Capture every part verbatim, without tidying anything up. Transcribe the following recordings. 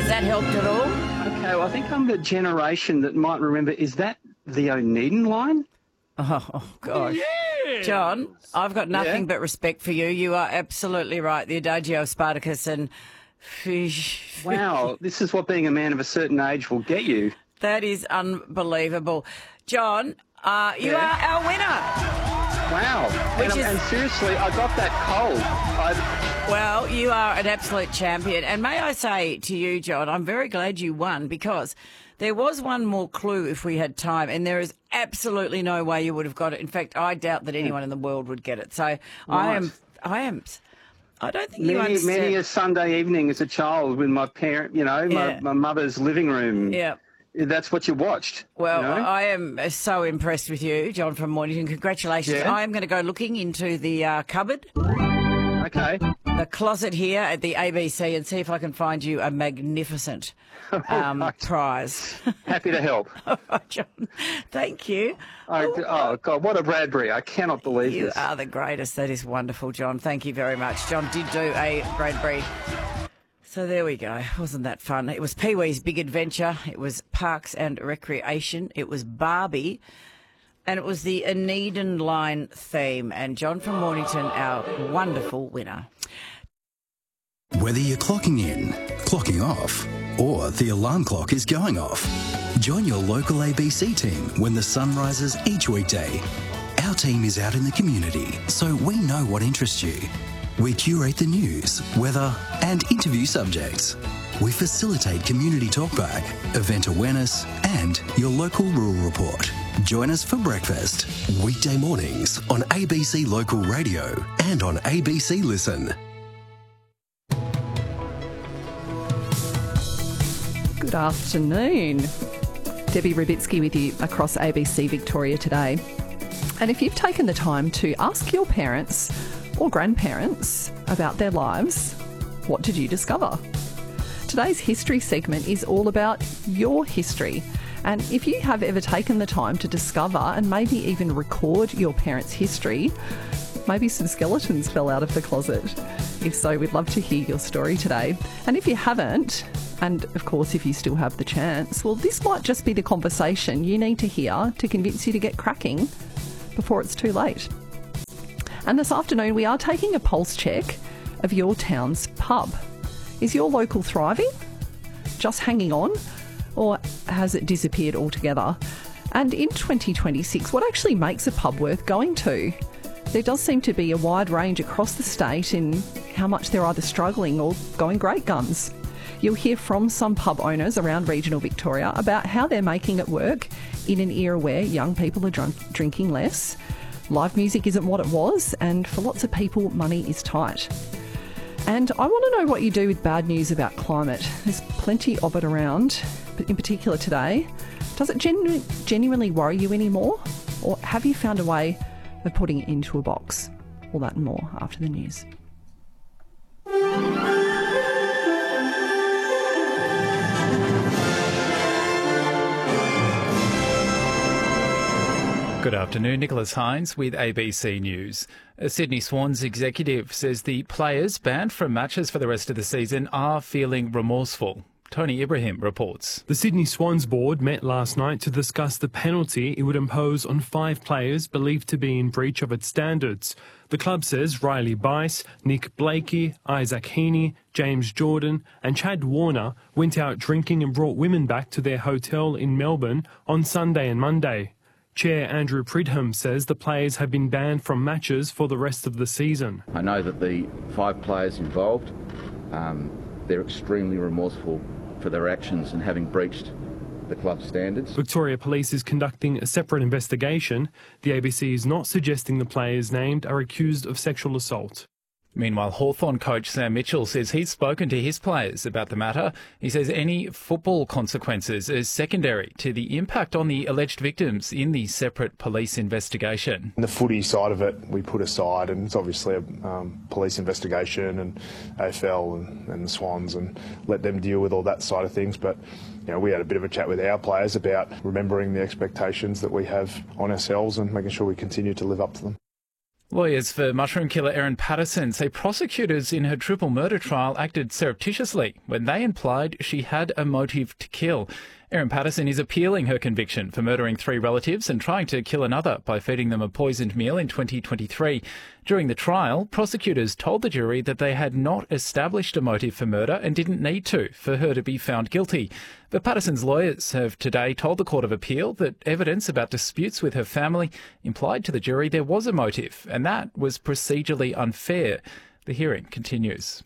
Has that helped at all? Okay, well, I think I'm the generation that might remember, is that the O'Needon line? Oh, oh gosh. Yeah. John, I've got nothing Yeah. but respect for you. You are absolutely right. The Adagio of Spartacus and fish. Wow, this is what being a man of a certain age will get you. That is unbelievable. John, uh, you Yeah. are our winner. Wow. Which And, is- and seriously, I got that cold. I, Well, you are an absolute champion. And may I say to you, John, I'm very glad you won because there was one more clue if we had time, and there is absolutely no way you would have got it. In fact, I doubt that anyone in the world would get it. So I Right. am, I am, I don't think you many, understand. many a Sunday evening as a child with my parent, you know, Yeah. my, my mother's living room. Yeah. That's what you watched. Well, you know? I am so impressed with you, John from Mornington. Congratulations. Yeah. I am going to go looking into the uh, cupboard, Okay. the closet here at the A B C, and see if I can find you a magnificent um, Right. prize. Happy to help. All right, John. Thank you. Oh, oh, God, what a Bradbury. I cannot believe You this. are the greatest. That is wonderful, John. Thank you very much. John did do a Bradbury. So there we go. Wasn't that fun? It was Pee-wee's Big Adventure. It was Parks and Recreation. It was Barbie. And it was the Anedon Line theme. And John from Mornington, our wonderful winner. Whether you're clocking in, clocking off, or the alarm clock is going off, join your local A B C team when the sun rises each weekday. Our team is out in the community, so we know what interests you. We curate the news, weather, and interview subjects. We facilitate community talkback, event awareness, and your local rural report. Join us for breakfast, weekday mornings on A B C Local Radio and on A B C Listen. Good afternoon. Debbie Rubitsky with you across A B C Victoria today. And if you've taken the time to ask your parents or grandparents about their lives, what did you discover? Today's history segment is all about your history. And if you have ever taken the time to discover and maybe even record your parents' history, maybe some skeletons fell out of the closet. If so, we'd love to hear your story today. And if you haven't, and of course if you still have the chance, well, this might just be the conversation you need to hear to convince you to get cracking before it's too late. And this afternoon we are taking a pulse check of your town's pub. Is your local thriving? Just hanging on? Or has it disappeared altogether? And in twenty twenty-six, what actually makes a pub worth going to? There does seem to be a wide range across the state in how much they're either struggling or going great guns. You'll hear from some pub owners around regional Victoria about how they're making it work in an era where young people are drunk, drinking less, live music isn't what it was, and for lots of people, money is tight. And I want to know what you do with bad news about climate. There's plenty of it around, but in particular today. Does it genu- genuinely worry you anymore? Or have you found a way of putting it into a box? All that and more after the news. Good afternoon, Nicholas Hines with A B C News. A Sydney Swans executive says the players banned from matches for the rest of the season are feeling remorseful. Tony Ibrahim reports. The Sydney Swans board met last night to discuss the penalty it would impose on five players believed to be in breach of its standards. The club says Riley Bice, Nick Blakey, Isaac Heaney, James Jordan and Chad Warner went out drinking and brought women back to their hotel in Melbourne on Sunday and Monday. Chair Andrew Pridham says the players have been banned from matches for the rest of the season. I know that the five players involved, um, they're extremely remorseful for their actions and having breached the club standards. Victoria Police is conducting a separate investigation. The A B C is not suggesting the players named are accused of sexual assault. Meanwhile, Hawthorn coach Sam Mitchell says he's spoken to his players about the matter. He says any football consequences is secondary to the impact on the alleged victims in the separate police investigation. The footy side of it we put aside, and it's obviously a um, police investigation and A F L and, and the Swans, and let them deal with all that side of things. But you know, we had a bit of a chat with our players about remembering the expectations that we have on ourselves and making sure we continue to live up to them. Lawyers for mushroom killer Erin Patterson say prosecutors in her triple murder trial acted surreptitiously when they implied she had a motive to kill. Erin Patterson is appealing her conviction for murdering three relatives and trying to kill another by feeding them a poisoned meal in twenty twenty-three. During the trial, prosecutors told the jury that they had not established a motive for murder and didn't need to for her to be found guilty. But Patterson's lawyers have today told the Court of Appeal that evidence about disputes with her family implied to the jury there was a motive, and that was procedurally unfair. The hearing continues.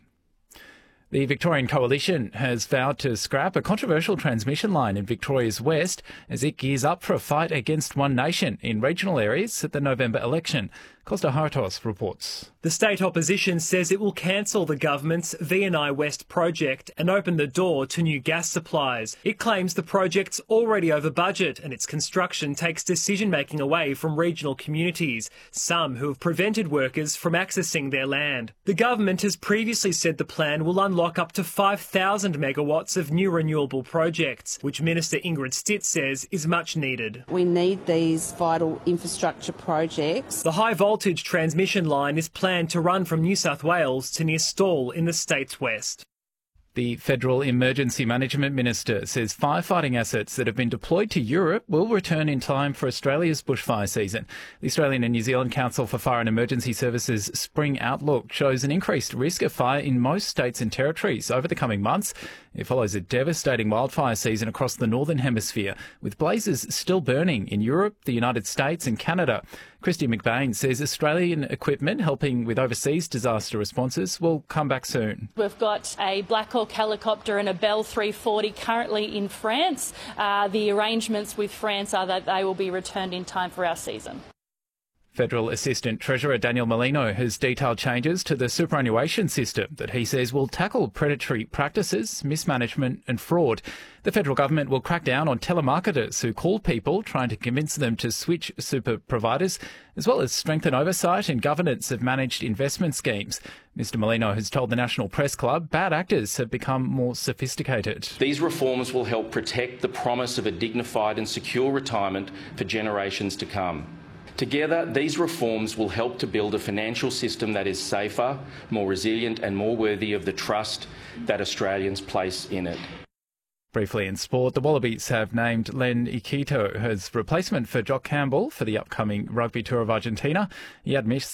The Victorian Coalition has vowed to scrap a controversial transmission line in Victoria's west as it gears up for a fight against One Nation in regional areas at the November election. Costa Hartos reports. The state opposition says it will cancel the government's V and I West project and open the door to new gas supplies. It claims the project's already over budget and its construction takes decision-making away from regional communities, some who have prevented workers from accessing their land. The government has previously said the plan will unlock up to five thousand megawatts of new renewable projects, which Minister Ingrid Stitt says is much needed. We need these vital infrastructure projects. The high voltage voltage transmission line is planned to run from New South Wales to near Stawell in the state's west. The Federal Emergency Management Minister says firefighting assets that have been deployed to Europe will return in time for Australia's bushfire season. The Australian and New Zealand Council for Fire and Emergency Services Spring Outlook shows an increased risk of fire in most states and territories over the coming months. It follows a devastating wildfire season across the Northern Hemisphere, with blazes still burning in Europe, the United States and Canada. Christy McBain says Australian equipment helping with overseas disaster responses will come back soon. We've got a Black Hawk helicopter and a Bell three forty currently in France. Uh, the arrangements with France are that they will be returned in time for our season. Federal Assistant Treasurer Daniel Molino has detailed changes to the superannuation system that he says will tackle predatory practices, mismanagement and fraud. The federal government will crack down on telemarketers who call people trying to convince them to switch super providers, as well as strengthen oversight and governance of managed investment schemes. Mister Molino has told the National Press Club bad actors have become more sophisticated. These reforms will help protect the promise of a dignified and secure retirement for generations to come. Together, these reforms will help to build a financial system that is safer, more resilient and more worthy of the trust that Australians place in it. Briefly in sport, the Wallabies have named Len Ikito as replacement for Jock Campbell for the upcoming Rugby Tour of Argentina. He had missed